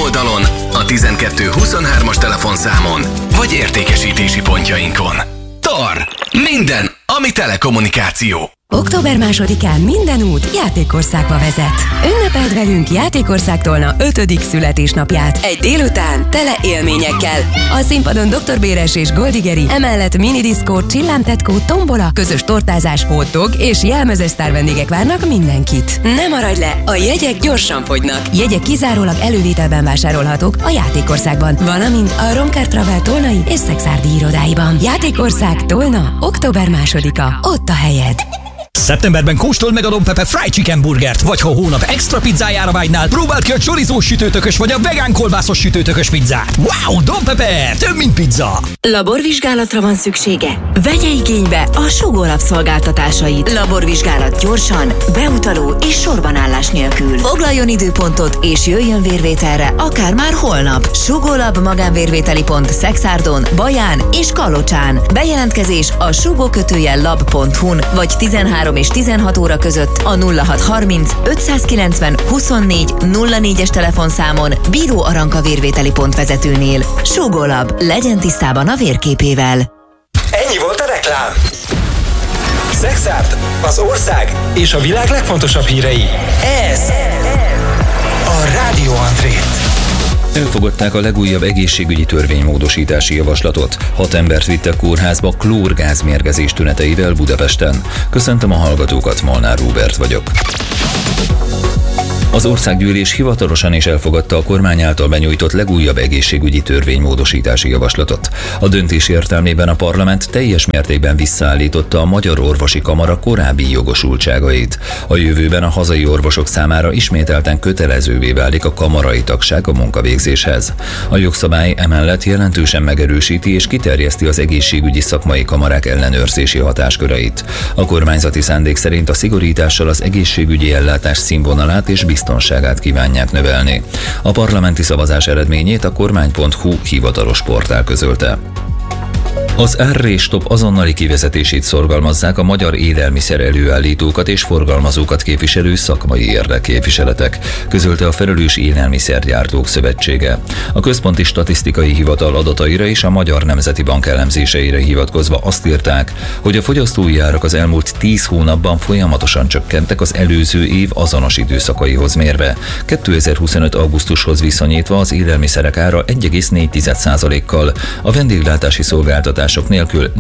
weboldalon, a 1223-as telefonszámon, vagy értékesítési pontjainkon. TAR. Minden, ami telekommunikáció. Október 2-án minden út Játékországba vezet. Ünnepeld velünk Játékországtól 5. születésnapját. Egy délután tele élményekkel. A színpadon Dr. Béres és Goldigeri, emellett minidiszkó, csillámtetkó, tombola, közös tortázás, hotdog és jelmezes sztárvendégek várnak mindenkit. Ne maradj le, a jegyek gyorsan fogynak. Jegyek kizárólag elővételben vásárolhatók a Játékországban, valamint a Roncar Travel Tolnai és Szekszárdi irodáiban. Játékország Tolna, október 2-a. Ott a helyed. Szeptemberben kóstold meg a Don Pepe Fried Chicken burgert, vagy ha a hónap extra pizzájára vágynál, próbáld ki a chorizós sütőtökös vagy a vegán kolbászos sütőtökös pizzát. Wow, Don Pepe, több mint pizza! Laborvizsgálatra van szüksége? Vegye igénybe a Sugó Lab szolgáltatásait. Laborvizsgálat gyorsan, beutaló és sorbanállás nélkül. Foglaljon időpontot és jöjjön vérvételre, akár már holnap. Sugó Lab magánvérvételi pont Szekszárdon, Baján és Kalocsán. Bejelentkezés a sugó-lab.hu-n vagy 13 és 16 óra között a 0630 590 24 04-es telefonszámon Bíró Aranka vérvételi pontvezetőnél. Sugó Lab, legyen tisztában a vérképével. Ennyi volt a reklám. Szexárd, az ország és a világ legfontosabb hírei. Ez a Rádió Antrét. Elfogadták a legújabb egészségügyi törvénymódosítási javaslatot. 6 embert vittek kórházba klórgázmérgezés tüneteivel Budapesten. Köszöntöm a hallgatókat, Molnár Róbert vagyok. Az országgyűlés hivatalosan is elfogadta a kormány által benyújtott legújabb egészségügyi törvénymódosítási javaslatot. A döntés értelmében a parlament teljes mértékben visszaállította a Magyar Orvosi Kamara korábbi jogosultságait. A jövőben a hazai orvosok számára ismételten kötelezővé válik a kamarai tagság a munkavégzéshez. A jogszabály emellett jelentősen megerősíti és kiterjeszti az egészségügyi szakmai kamarák ellenőrzési hatásköreit. A kormányzati szándék szerint a szigorítással az egészségügyi ellátás színvonalát és biztonságát kívánják növelni. A parlamenti szavazás eredményét a kormány.hu hivatalos portál közölte. Az árrés-stop azonnali kivezetését szorgalmazzák a magyar élelmiszer előállítókat és forgalmazókat képviselő szakmai érdekképviseletek, közölte a Felelős Élelmiszergyártók Szövetsége. A Központi Statisztikai Hivatal adataira és a Magyar Nemzeti Bank elemzéseire hivatkozva azt írták, hogy a fogyasztói árak az elmúlt 10 hónapban folyamatosan csökkentek az előző év azonos időszakaihoz mérve. 2025. augusztushoz viszonyítva az élelmiszerek ára 1,4%-kal, a vendéglátási szolgáltatások nélkül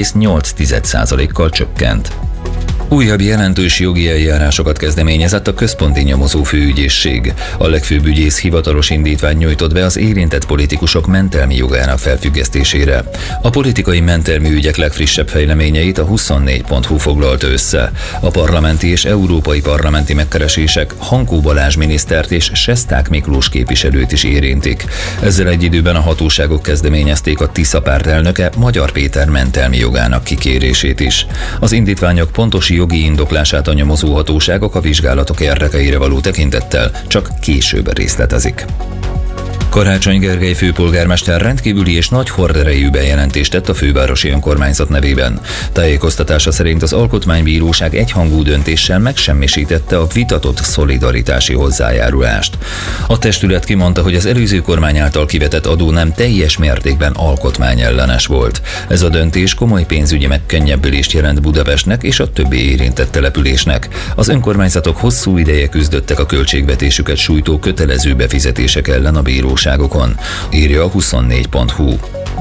4,8%-kal csökkent. Újabb jelentős jogi eljárásokat kezdeményezett a Központi Nyomozó Főügyészség. A legfőbb ügyész hivatalos indítványt nyújtott be az érintett politikusok mentelmi jogának felfüggesztésére. A politikai mentelmi ügyek legfrissebb fejleményeit a 24.hu foglalta össze. A parlamenti és európai parlamenti megkeresések Hankó Balázs minisztert és Sesták Miklós képviselőt is érintik. Ezzel egy időben a hatóságok kezdeményezték a Tisza párt elnöke Magyar Péter mentelmi jogának kikérését is. Az indítványok pontos jogi indoklását a nyomozóhatóságok a vizsgálatok érdekeire való tekintettel csak később részletezik. Karácsony Gergely főpolgármester rendkívüli és nagy horderejű bejelentést tett a fővárosi önkormányzat nevében. Tájékoztatása szerint az Alkotmánybíróság egyhangú döntéssel megsemmisítette a vitatott szolidaritási hozzájárulást. A testület kimondta, hogy az előző kormány által kivetett adó nem teljes mértékben alkotmányellenes volt. Ez a döntés komoly pénzügyi megkönnyebbülést jelent Budapestnek és a többi érintett településnek. Az önkormányzatok hosszú ideje küzdöttek a költségvetésüket sújtó kötelező befizetések ellen a bíróságokon, írja a 24.hu.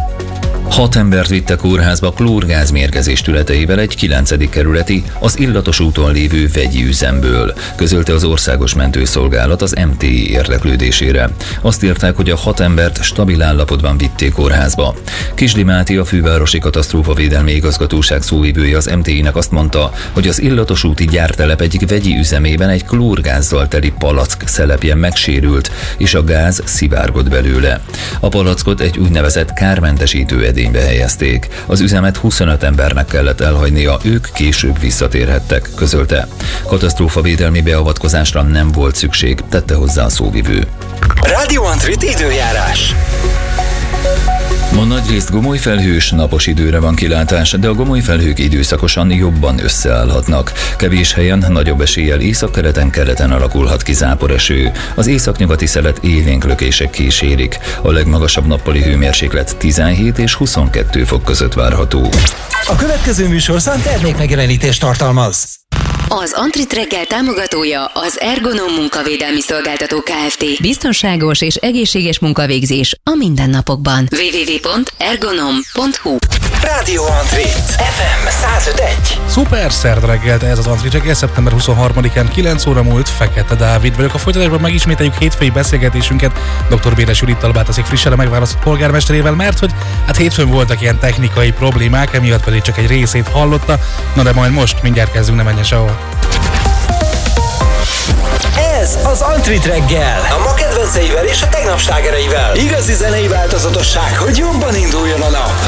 6 embert vittek kórházba klórgázmérgezés tüneteivel egy 9. kerületi, az Illatos úton lévő vegyi üzemből, közölte az Országos Mentőszolgálat az MTI érdeklődésére. Azt írták, hogy a 6 embert stabil állapotban vitték kórházba. Kisdi Máté, a fővárosi katasztrófavédelmi igazgatóság szóvivője az MTI-nek azt mondta, hogy az Illatos úti gyártelep egyik vegyi üzemében egy klórgázzal teli palack szelepje megsérült, és a gáz szivárgott belőle. A palackot egy úgynevezett kármentesítő edénybe helyezték. Az üzemet 25 embernek kellett elhagynia, ők később visszatérhettek, közölte. Katasztrófavédelmi beavatkozásra nem volt szükség, tette hozzá a szóvivő. Rádió Antrit időjárás. Ma nagyrészt gomoly felhős, napos időre van kilátás, de a gomoly felhők időszakosan jobban összeállhatnak. Kevés helyen nagyobb eséllyel északkeleten alakulhat ki záporeső. Az északnyugati szelet élénk lökések kísérik. A legmagasabb nappali hőmérséklet 17 és 22 fok között várható. A következő műsorszám termékmegjelenítést tartalmaz. Az Antrit reggel támogatója az Ergonom munkavédelmi szolgáltató Kft. Biztonságos és egészséges munkavégzés a mindennapokban. www.ergonom.hu Rádió Antrit, FM 105.1. Szuper szerd reggelt, ez az Antrit reggel, szeptember 23-án 9 óra múlt, Fekete Dávid vagyok. A folytatásban megismételjük hétfői beszélgetésünket Dr. Béres Judittal, Bátaszik frissre megválasztott polgármesterével, mert hogy hát hétfőn voltak ilyen technikai problémák, emiatt pedig csak egy részét hallotta, na de majd most mindjárt kezdünk, ne menjen sehol. Ez az Antrit reggel, a ma kedvenceivel és a tegnap slágereivel. Igazi zenei változatosság, hogy jobban induljon a nap.